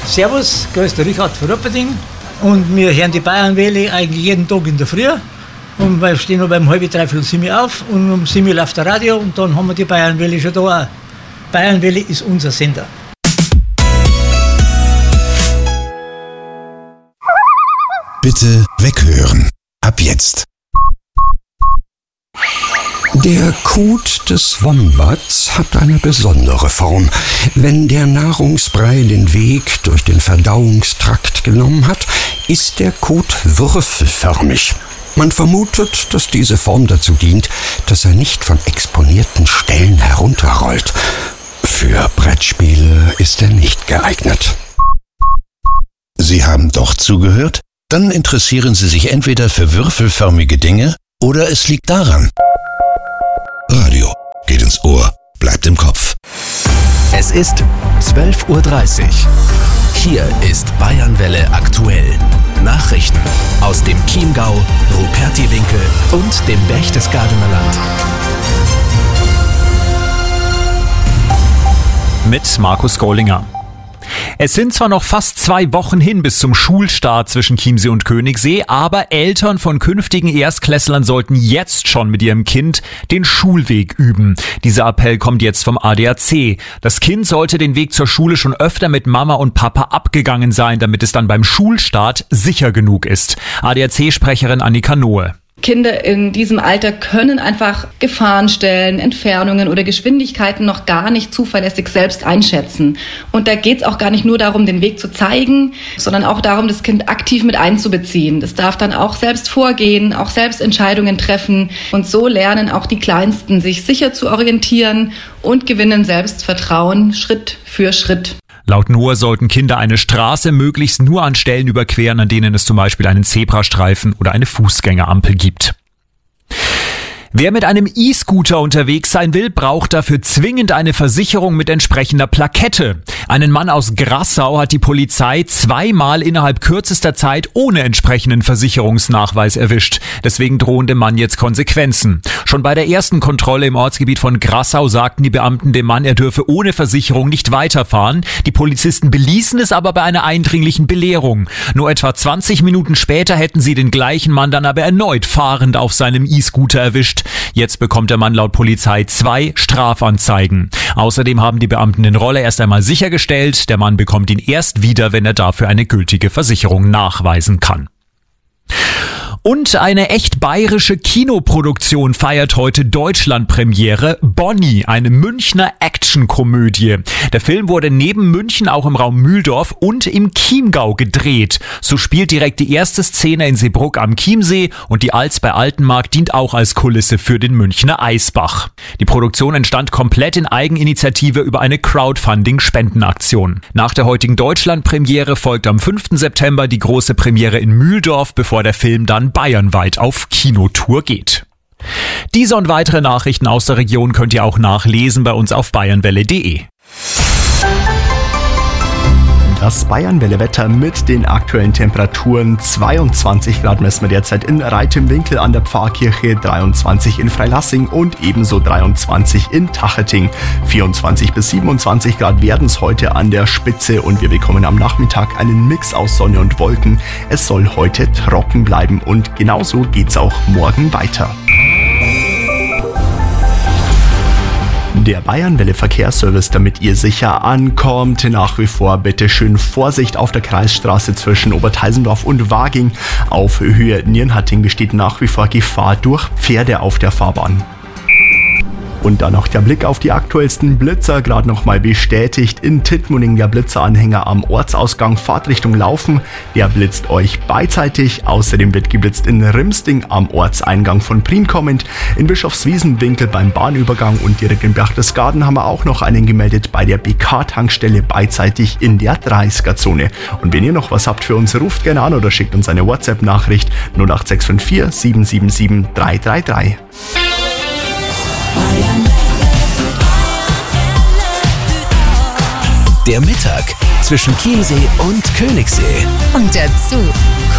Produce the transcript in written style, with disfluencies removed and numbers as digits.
Servus, grüß der Richard von Rupperding. Und wir hören die Bayernwelle eigentlich jeden Tag in der Früh. Und wir stehen noch beim 6:30, auf und um 7 Uhr läuft der Radio und dann haben wir die Bayernwelle schon da. Bayernwelle ist unser Sender. Bitte weghören. Ab jetzt. Der Kot des Wombats hat eine besondere Form. Wenn der Nahrungsbrei den Weg durch den Verdauungstrakt genommen hat, ist der Kot würfelförmig. Man vermutet, dass diese Form dazu dient, dass er nicht von exponierten Stellen herunterrollt. Für Brettspiele ist er nicht geeignet. Sie haben doch zugehört? Dann interessieren Sie sich entweder für würfelförmige Dinge oder es liegt daran. Radio geht ins Ohr, bleibt im Kopf. Es ist 12:30 Uhr. Hier ist Bayernwelle aktuell. Nachrichten aus dem Chiemgau, Rupertiwinkel und dem Berchtesgadener Land. Mit Markus Gollinger. Es sind zwar noch fast 2 Wochen hin bis zum Schulstart zwischen Chiemsee und Königssee, aber Eltern von künftigen Erstklässlern sollten jetzt schon mit ihrem Kind den Schulweg üben. Dieser Appell kommt jetzt vom ADAC. Das Kind sollte den Weg zur Schule schon öfter mit Mama und Papa abgegangen sein, damit es dann beim Schulstart sicher genug ist. ADAC-Sprecherin Annika Nohe. Kinder in diesem Alter können einfach Gefahrenstellen, Entfernungen oder Geschwindigkeiten noch gar nicht zuverlässig selbst einschätzen. Und da geht es auch gar nicht nur darum, den Weg zu zeigen, sondern auch darum, das Kind aktiv mit einzubeziehen. Das darf dann auch selbst vorgehen, auch selbst Entscheidungen treffen. Und so lernen auch die Kleinsten, sich sicher zu orientieren und gewinnen Selbstvertrauen Schritt für Schritt. Laut Noah sollten Kinder eine Straße möglichst nur an Stellen überqueren, an denen es zum Beispiel einen Zebrastreifen oder eine Fußgängerampel gibt. Wer mit einem E-Scooter unterwegs sein will, braucht dafür zwingend eine Versicherung mit entsprechender Plakette. Einen Mann aus Grassau hat die Polizei 2-mal innerhalb kürzester Zeit ohne entsprechenden Versicherungsnachweis erwischt. Deswegen drohen dem Mann jetzt Konsequenzen. Schon bei der ersten Kontrolle im Ortsgebiet von Grassau sagten die Beamten dem Mann, er dürfe ohne Versicherung nicht weiterfahren. Die Polizisten beließen es aber bei einer eindringlichen Belehrung. Nur etwa 20 Minuten später hätten sie den gleichen Mann dann aber erneut fahrend auf seinem E-Scooter erwischt. Jetzt bekommt der Mann laut Polizei 2 Strafanzeigen. Außerdem haben die Beamten den Roller erst einmal sichergestellt. Der Mann bekommt ihn erst wieder, wenn er dafür eine gültige Versicherung nachweisen kann. Und eine echt bayerische Kinoproduktion feiert heute Deutschlandpremiere. Bonnie, eine Münchner Actionkomödie. Der Film wurde neben München auch im Raum Mühldorf und im Chiemgau gedreht. So spielt direkt die erste Szene in Seebrugg am Chiemsee und die Alz bei Altenmarkt dient auch als Kulisse für den Münchner Eisbach. Die Produktion entstand komplett in Eigeninitiative über eine Crowdfunding-Spendenaktion. Nach der heutigen Deutschlandpremiere folgt am 5. September die große Premiere in Mühldorf, bevor der Film dann bayernweit auf Kinotour geht. Diese und weitere Nachrichten aus der Region könnt ihr auch nachlesen bei uns auf bayernwelle.de. Das Bayernwelle-Wetter mit den aktuellen Temperaturen: 22 Grad messen wir derzeit in Reitemwinkel an der Pfarrkirche, 23 in Freilassing und ebenso 23 in Tacheting. 24 bis 27 Grad werden es heute an der Spitze und wir bekommen am Nachmittag einen Mix aus Sonne und Wolken. Es soll heute trocken bleiben und genauso geht's auch morgen weiter. Der Bayernwelle-Verkehrsservice, damit ihr sicher ankommt. Nach wie vor bitte schön Vorsicht auf der Kreisstraße zwischen Oberteisendorf und Waging. Auf Höhe Nirnhatting besteht nach wie vor Gefahr durch Pferde auf der Fahrbahn. Und dann noch der Blick auf die aktuellsten Blitzer, gerade nochmal bestätigt. In Tittmoning der Blitzeranhänger am Ortsausgang Fahrtrichtung Laufen. Der blitzt euch beidseitig. Außerdem wird geblitzt in Rimsting am Ortseingang von Prien kommend. In Bischofswiesenwinkel beim Bahnübergang und direkt in Berchtesgaden haben wir auch noch einen gemeldet bei der BK-Tankstelle beidseitig in der 30er-Zone. Und wenn ihr noch was habt für uns, ruft gerne an oder schickt uns eine WhatsApp-Nachricht 08654 777 333. Der Mittag zwischen Chiemsee und Königssee. Und dazu